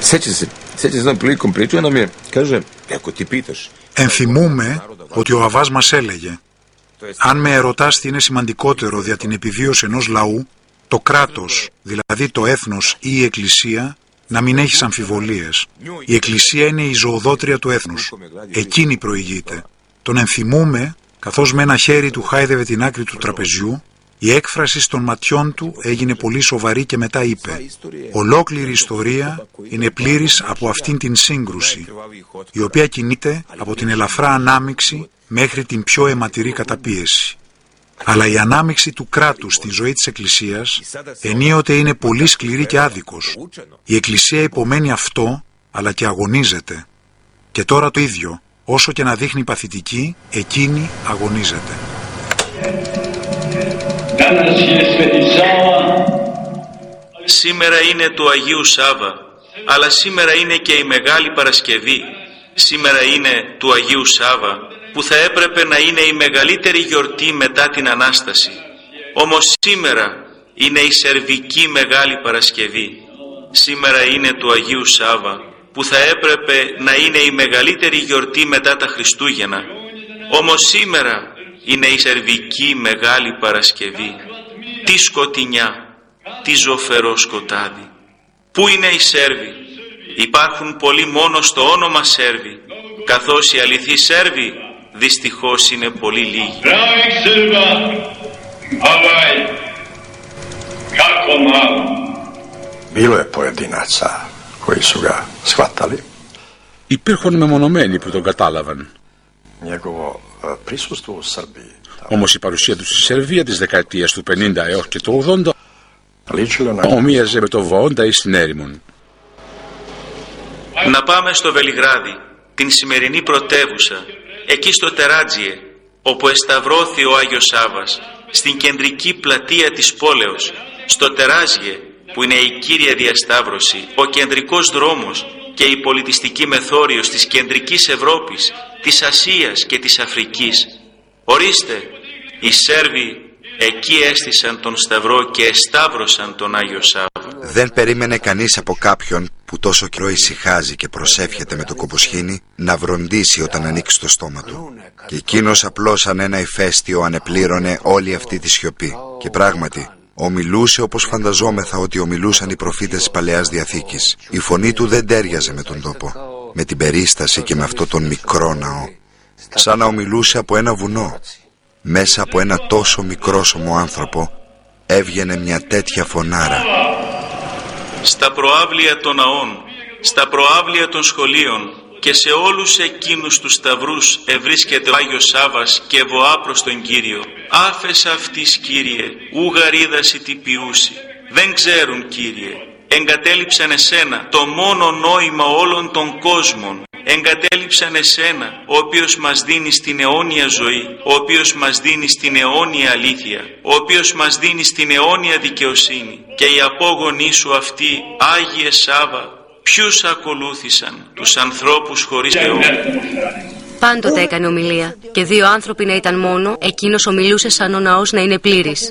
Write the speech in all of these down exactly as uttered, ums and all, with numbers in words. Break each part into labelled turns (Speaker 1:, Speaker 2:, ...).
Speaker 1: Ενθυμούμε ότι ο Αβάς μας έλεγε: αν με ερωτάς τι είναι σημαντικότερο για την επιβίωση ενός λαού, το κράτος, δηλαδή το έθνος ή η εκκλησία, να μην έχεις αμφιβολίες. Η εκκλησία είναι η ζωοδότρια του έθνους. Εκείνη προηγείται. Τον ενθυμούμε, καθώς με ένα χέρι του χάιδευε την άκρη του τραπεζιού, η έκφραση στον ματιών του έγινε πολύ σοβαρή και μετά είπε: ολόκληρη η ιστορία είναι πλήρης από αυτήν την σύγκρουση, η οποία κινείται από την ελαφρά ανάμειξη μέχρι την πιο αιματηρή καταπίεση. Αλλά η ανάμειξη του κράτους στη ζωή της Εκκλησίας ενίοτε είναι πολύ σκληρή και άδικος. Η Εκκλησία υπομένει αυτό, αλλά και αγωνίζεται. Και τώρα το ίδιο, όσο και να δείχνει παθητική, εκείνη αγωνίζεται.
Speaker 2: Σήμερα είναι του Αγίου Σάββα, αλλά σήμερα είναι και η Μεγάλη Παρασκευή. Σήμερα είναι του Αγίου Σάββα, που θα έπρεπε να είναι η μεγαλύτερη γιορτή μετά την Ανάσταση. Όμως σήμερα είναι η Σερβική Μεγάλη Παρασκευή. Σήμερα είναι του Αγίου Σάββα, που θα έπρεπε να είναι η μεγαλύτερη γιορτή μετά τα Χριστούγεννα. Όμως σήμερα είναι η Σερβική Μεγάλη Παρασκευή. Τι σκοτεινιά, τι ζωφερό σκοτάδι. Πού είναι οι Σέρβοι? Υπάρχουν πολλοί μόνο στο όνομα Σέρβοι, καθώς οι αληθείς Σέρβοι δυστυχώς είναι πολύ λίγοι.
Speaker 3: Υπήρχαν μεμονωμένοι που τον κατάλαβαν. Όμως η παρουσία του στη Σερβία της δεκαετίας του πενήντα έως και του ογδόντα ομοίαζε με το Βόντα ή στην έρημον.
Speaker 2: Να πάμε στο Βελιγράδι, την σημερινή πρωτεύουσα, εκεί στο Τεράτζιε, όπου εσταυρώθη ο Άγιος Σάββας, στην κεντρική πλατεία της πόλεως, στο Τεράζιε, που είναι η κύρια διασταύρωση, ο κεντρικός δρόμος και η πολιτιστική μεθόριος της κεντρικής Ευρώπης, της Ασίας και της Αφρικής. Ορίστε, οι Σέρβοι εκεί έστησαν τον Σταυρό και εσταύρωσαν τον Άγιο Σάββα.
Speaker 4: Δεν περίμενε κανείς από κάποιον που τόσο καιρό ησυχάζει και προσεύχεται με το κομποσχήνι να βροντίσει όταν ανοίξει το στόμα του. Και εκείνος απλώς σαν ένα ηφαίστειο ανεπλήρωνε όλη αυτή τη σιωπή. Και πράγματι, ομιλούσε όπως φανταζόμεθα ότι ομιλούσαν οι προφήτες της Παλαιάς Διαθήκης. Η φωνή του δεν τέριαζε με τον τόπο, με την περίσταση και με αυτό τον μικρό ναό. Σαν να ομιλούσε από ένα βουνό. Μέσα από ένα τόσο μικρόσωμο άνθρωπο έβγαινε μια τέτοια φωνάρα.
Speaker 2: Στα προάβλια των ναών, στα προάβλια των σχολείων και σε όλους εκείνους τους σταυρούς ευρίσκεται ο Άγιος Σάββας και βοά προς τον Κύριο. Άφες αυτής, Κύριε, ου γαρίδαση τι ποιούσι. Δεν ξέρουν, Κύριε, εγκατέλειψαν εσένα το μόνο νόημα όλων των κόσμων. Εγκατέλειψαν εσένα, ο οποίος μας δίνει την αιώνια ζωή, ο οποίος μας δίνει την αιώνια αλήθεια, ο οποίος μας δίνει την αιώνια δικαιοσύνη. Και οι απόγονοί σου αυτοί, Άγιε Σάββα, ποιους ακολούθησαν? Τους ανθρώπους χωρίς Θεό.
Speaker 5: Πάντοτε έκανε ομιλία και δύο άνθρωποι να ήταν μόνο, εκείνος ομιλούσε σαν ο ναός να είναι πλήρης.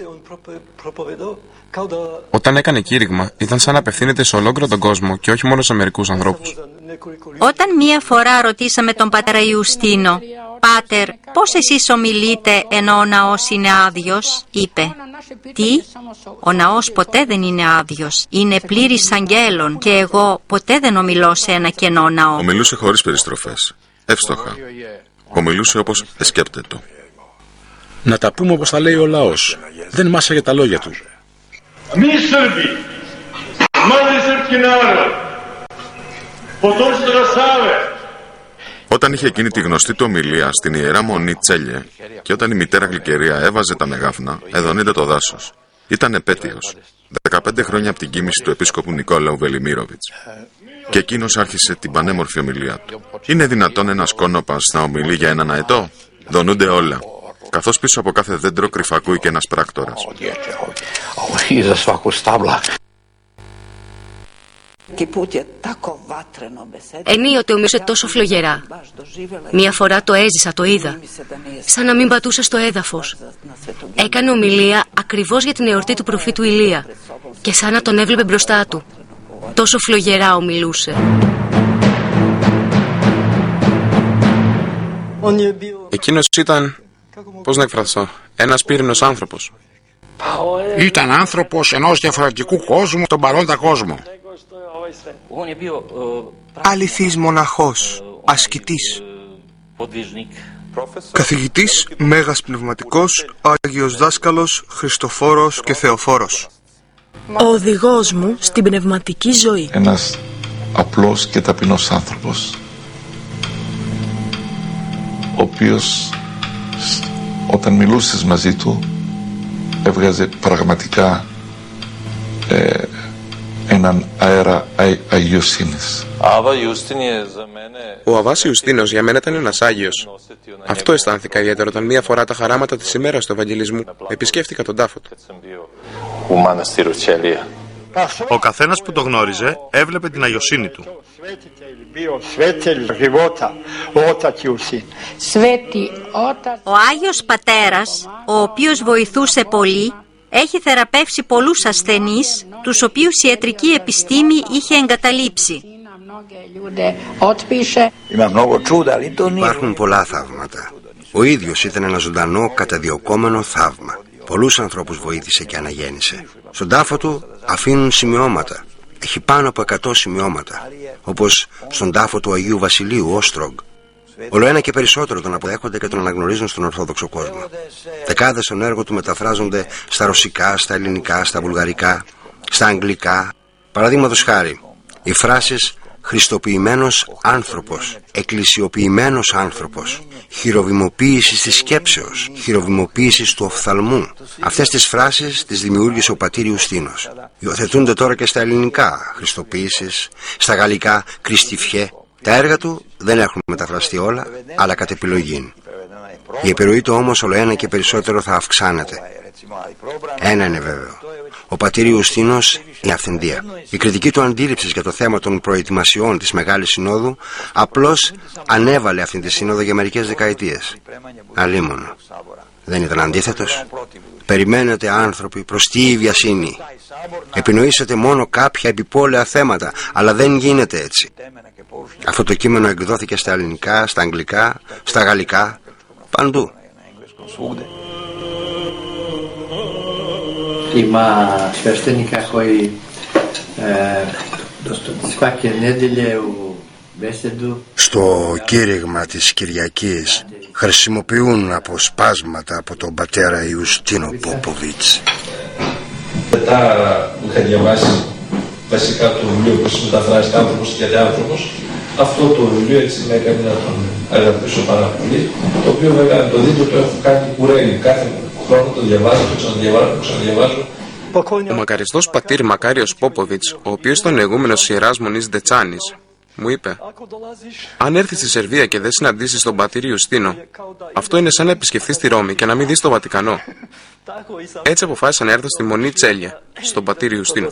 Speaker 6: Όταν έκανε κήρυγμα, ήταν σαν να απευθύνεται σε ολόκληρο τον κόσμο και όχι μόνο σε μερικούς ανθρώπους.
Speaker 7: Όταν μία φορά ρωτήσαμε τον πατέρα Ιουστίνο, «Πάτερ, πώς εσείς ομιλείτε ενώ ο ναός είναι άδειος?» είπε, «Τι, ο ναός ποτέ δεν είναι άδειος, είναι πλήρης αγγέλων και εγώ ποτέ δεν ομιλώ σε ένα κενό ναό».
Speaker 8: Ομιλούσε χωρίς περιστροφές, εύστοχα. Ομιλούσε όπως εσκέπτετο.
Speaker 3: Να τα πούμε όπως τα λέει ο λαός. Δεν μάσαγε τα λόγια του.
Speaker 9: Mi Srbi, mali srpski narod, potomstvo Save.
Speaker 8: Όταν είχε εκείνη τη γνωστή του ομιλία στην Ιερά Μονή Τσέλιε και όταν η μητέρα Γλυκερία έβαζε τα μεγάφνα, εδονείται το δάσος. Ήταν επέτειος, δεκαπέντε χρόνια από την κοίμηση του επίσκοπου Νικόλαου Βελιμίροβιτς. Και εκείνος άρχισε την πανέμορφη ομιλία του. Είναι δυνατόν ένας κόνοπας να ομιλεί για έναν αετό? Δονούνται όλα. Καθώς πίσω από κάθε δέντρο κρυφακούει και ένας πράκτορας.
Speaker 5: Ενίοτε ομίλησε τόσο φλογερά. Μία φορά το έζησα, το είδα. Σαν να μην πατούσε στο έδαφος. Έκανε ομιλία ακριβώς για την εορτή του προφήτου Ηλία και σαν να τον έβλεπε μπροστά του. Τόσο φλογερά ομιλούσε.
Speaker 6: Εκείνος ήταν, πώς να εκφραστώ, ένας πύρινος άνθρωπος.
Speaker 3: Ήταν άνθρωπος ενός διαφορετικού κόσμου στον παρόντα κόσμο.
Speaker 10: Αληθής μοναχός, ασκητής, καθηγητής, μέγας πνευματικός, Άγιος δάσκαλος, Χριστοφόρος και Θεοφόρος.
Speaker 11: Ο οδηγός μου στην πνευματική ζωή.
Speaker 12: Ένας απλός και ταπεινός άνθρωπος, ο οποίος όταν μιλούσες μαζί του έβγαζε πραγματικά ε, έναν αέρα α, αγιοσύνης.
Speaker 6: Ο Αββάς Ιουστίνος για μένα ήταν ένας Άγιος. Αυτό αισθάνθηκα ιδιαίτερα όταν μία φορά τα χαράματα της ημέρας του Ευαγγελισμού επισκέφτηκα τον τάφο του.
Speaker 13: Ο καθένας που το γνώριζε έβλεπε την αγιοσύνη του.
Speaker 7: Ο Άγιος Πατέρας, ο οποίος βοηθούσε πολύ, έχει θεραπεύσει πολλούς ασθενείς, τους οποίους η ιατρική επιστήμη είχε εγκαταλείψει.
Speaker 14: Υπάρχουν πολλά θαύματα. Ο ίδιος ήταν ένα ζωντανό καταδιωκόμενο θαύμα. Πολλούς ανθρώπους βοήθησε και αναγέννησε. Στον τάφο του αφήνουν σημειώματα. Έχει πάνω από εκατό σημειώματα. Όπως στον τάφο του Αγίου Βασιλείου Όστρογκ. Όλο ένα και περισσότερο τον αποδέχονται και τον αναγνωρίζουν στον Ορθόδοξο κόσμο. Δεκάδες των έργων του μεταφράζονται στα ρωσικά, στα ελληνικά, στα βουλγαρικά, στα αγγλικά. Παραδείγματος χάρη, οι φράσεις «χριστοποιημένος άνθρωπος», «εκκλησιοποιημένος άνθρωπος», «χειροβημοποίησης της σκέψεως», «χειροβημοποίησης του οφθαλμού». Αυτές τις φράσεις τις δημιούργησε ο πατήρ Ιουστίνος. Υιοθετούνται τώρα και στα ελληνικά, «χριστοποίησης», στα γαλλικά, «κριστιφιέ». Τα έργα του δεν έχουν μεταφραστεί όλα, αλλά κατ' επιλογή. Η επιρροή του όμως όλο ένα και περισσότερο θα αυξάνεται. Ένα είναι βέβαιο. Ο πατήρ Ιουστίνος είναι αυθεντία. Η κριτική του αντίληψης για το θέμα των προετοιμασιών της Μεγάλης Συνόδου απλώς ανέβαλε αυτήν τη σύνοδο για μερικές δεκαετίες. Αλίμονο. Δεν ήταν αντίθετος? Περιμένετε άνθρωποι προς τι η βιασύνη. Επινοήσατε μόνο κάποια επιπόλαια θέματα, αλλά δεν γίνεται έτσι. Αυτό το κείμενο εκδόθηκε στα ελληνικά, στα αγγλικά, στα γαλλικά, παντού.
Speaker 15: Ima sveštenika koji e, svake nedelje u besedu.
Speaker 14: Στο κήρυγμα της Κυριακής χρησιμοποιούν αποσπάσματα από τον πατέρα Ιουστίνο Πόποβιτς.
Speaker 16: Μετά που είχα διαβάσει βασικά το βιβλίο που μεταφράζεται άνθρωπος και άνθρωπος, αυτό το βιβλίο έτσι με έκανε να τον αγαπήσω πάρα πολύ, το οποίο βέβαια το δίπλο το έχω κάνει κουρέλι κάθε χρόνο, το διαβάζω, το ξαναδιαβάζω, το ξαναδιαβάζω.
Speaker 6: Ο μακαριστός πατήρ Μακάριος Πόποβιτς, ο οποίος ήταν ηγούμενος Ιεράς Μονής Ντετσάνης, μου είπε: αν έρθεις στη Σερβία και δεν συναντήσεις τον πατήρ Ιουστίνο, αυτό είναι σαν να επισκεφθείς τη Ρώμη και να μην δεις το Βατικανό. Έτσι αποφάσισα να έρθω στη Μονή Τσέλια, στον πατήρ Ιουστίνο.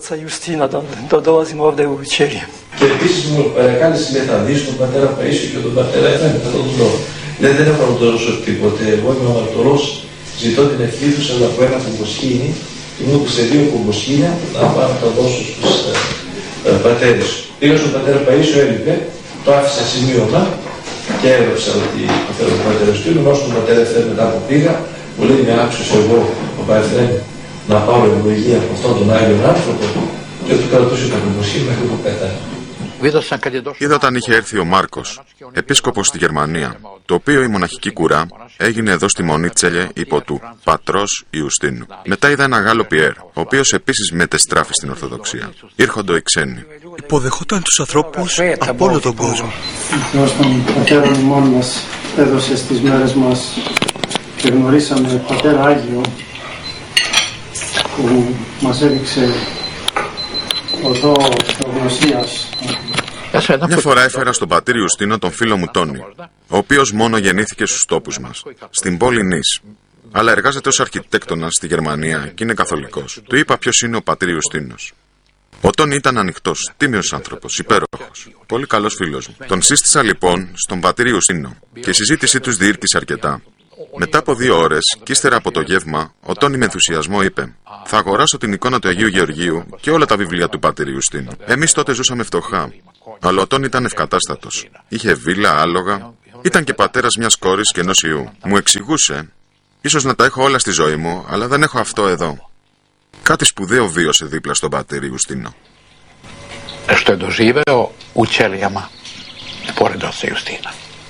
Speaker 16: Και επίσης μου παρακάλεσε να δεις τον πατέρα Παΐσιο και τον πατέρα Εφραίμ, θα τον δω. Δεν δεν έχω να το δώσω τίποτε. Εγώ είμαι αμαρτωλός, ζητώ την ευχή τους, αλλά από ένα κομποσχήνι, και μου έπεισε δύο κομποσχήνια να πάω να τα δώσω στους ε, ε, πατέρες. Πήγα στον πατέρα Παΐσιο, έλειπε, το άφησα σημείωμα και έγραψα ότι θέλω τον πατέρα Ιουστίνο, ενώ στον πατέρα Εφραίμ μετά που πήγα, μου λέει με άξιος εγώ, ο πατέρα να πάω ευλογία από αυτόν τον Άγιον άνθρωπο, και του κρατούσε το κομποσχήνι μέχρι που πέθανε.
Speaker 8: Είδα όταν είχε έρθει ο Μάρκος, επίσκοπος στη Γερμανία, το οποίο η μοναχική κουρά έγινε εδώ στη Μονή Τσέλια υπό του πατρός Ιουστίνου. Μετά είδα ένα Γάλλο Πιέρ, ο οποίος επίσης μετεστράφη στην Ορθοδοξία. Ήρχονται οι ξένοι.
Speaker 10: Υποδεχόταν τους ανθρώπους από όλο τον κόσμο.
Speaker 17: Θεός τον πατέρα ημών μας έδωσε στις μέρες μας και γνωρίσαμε πατέρα Άγιο που μας έδειξε οδό θεογνωσίας.
Speaker 8: Μια φορά έφερα στον πατήρ Ιουστίνο τον φίλο μου Τόνι, ο οποίος μόνο γεννήθηκε στους τόπους μας, στην πόλη Νης, αλλά εργάζεται ως αρχιτέκτονας στη Γερμανία και είναι καθολικός. Του είπα ποιος είναι ο πατήρ Ιουστίνος. Ο Τόνι ήταν ανοιχτός, τίμιος άνθρωπος, υπέροχος, πολύ καλός φίλος μου. Τον σύστησα λοιπόν στον πατήρ Ιουστίνο και η συζήτησή τους διήρκησε αρκετά. Μετά από δύο ώρες και ύστερα από το γεύμα, ο Τόνι με ενθουσιασμό είπε: «Θα αγοράσω την εικόνα του Αγίου Γεωργίου και όλα τα βιβλία του Πάτερ Ιουστίνου». Εμείς τότε ζούσαμε φτωχά, αλλά ο Τόνι ήταν ευκατάστατος. Είχε βίλα, άλογα, ήταν και πατέρας μιας κόρης και ενός ιού. Μου εξηγούσε: «Ίσως να τα έχω όλα στη ζωή μου, αλλά δεν έχω αυτό εδώ». Κάτι σπουδαίο βίωσε δίπλα στον Πάτερ Ιουστίνο.
Speaker 12: Što je doživeo u ćelijama pored oca Justina.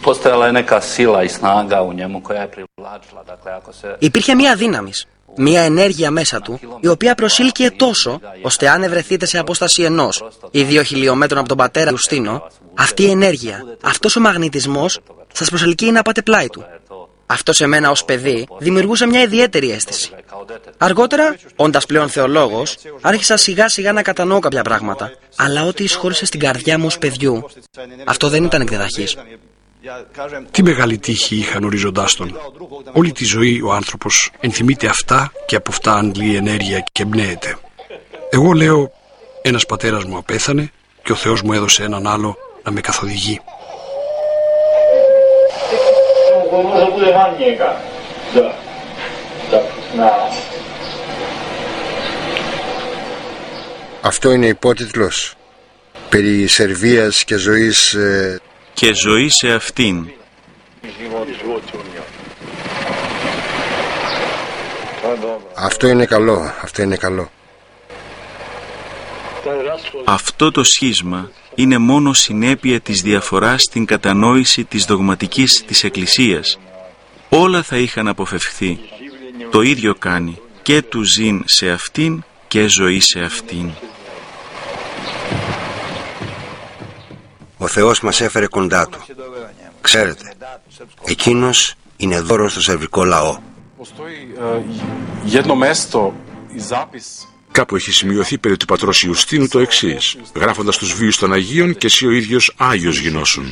Speaker 18: Υπήρχε μία δύναμη, μία ενέργεια μέσα του, η οποία προσήλκυε τόσο, ώστε αν ευρεθείτε σε απόσταση ενός ή δύο χιλιόμετρων από τον πατέρα Ιουστίνο, αυτή η ενέργεια, αυτός ο μαγνητισμός σας προσελκύει να πάτε πλάι του. Αυτό σε μένα ως παιδί δημιουργούσε μια ιδιαίτερη αίσθηση. Αργότερα, όντας πλέον θεολόγος, άρχισα σιγά σιγά να κατανοώ κάποια πράγματα, αλλά ό,τι εισχώρησε στην καρδιά μου ως παιδιού, αυτό δεν ήταν εκδεδαχής.
Speaker 10: Τι μεγάλη τύχη είχαν ορίζοντάς τον. Όλη τη ζωή ο άνθρωπος ενθυμείται αυτά και από αυτά αντλεί ενέργεια και εμπνέεται. Εγώ λέω, ένας πατέρας μου απέθανε και ο Θεός μου έδωσε έναν άλλο να με καθοδηγεί.
Speaker 14: Αυτό είναι υπότιτλος περί Σερβίας και ζωής... Ε...
Speaker 2: και ζωή σε αυτήν.
Speaker 14: Αυτό είναι καλό, αυτό είναι καλό.
Speaker 2: Αυτό το σχίσμα είναι μόνο συνέπεια της διαφοράς στην κατανόηση της δογματικής της Εκκλησίας. Όλα θα είχαν αποφευχθεί. Το ίδιο κάνει και του ζήν σε αυτήν και ζωή σε αυτήν.
Speaker 14: Ο Θεός μας έφερε κοντά του. Ξέρετε, εκείνος είναι δώρο στο σερβικό λαό.
Speaker 3: Κάπου έχει σημειωθεί περί του πατρός Ιουστίνου το εξής, γράφοντας τους βίους των Αγίων και εσύ ο ίδιος Άγιος γινώσουν.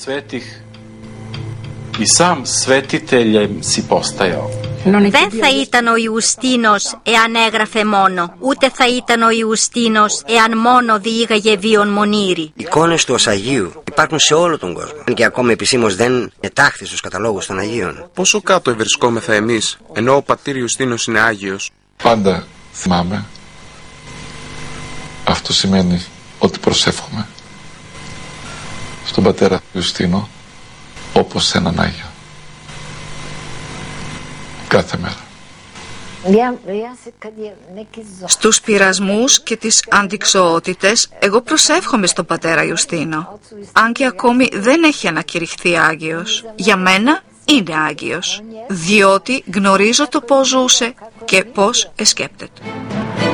Speaker 7: Δεν θα ήταν ο Ιουστίνος εάν έγραφε μόνο, ούτε θα ήταν ο Ιουστίνος εάν μόνο διήγαγε βίον μονήρι.
Speaker 14: Εικόνες του ως Αγίου υπάρχουν σε όλο τον κόσμο και ακόμη επισήμως δεν ετάχθη στους καταλόγους των Αγίων.
Speaker 6: Πόσο κάτω ευρισκόμεθα εμείς, ενώ ο πατήρ Ιουστίνος είναι Άγιος?
Speaker 12: Πάντα θυμάμαι. Αυτό σημαίνει ότι προσεύχομαι στον πατέρα Ιουστίνο όπως σε έναν Άγιο. Κάθε μέρα.
Speaker 19: Στους πειρασμούς και τις αντιξοότητες, εγώ προσεύχομαι στον πατέρα Ιουστίνο. Αν και ακόμη δεν έχει ανακηρυχθεί Άγιος, για μένα είναι Άγιος, διότι γνωρίζω το πώς ζούσε και πώς εσκέπτεται.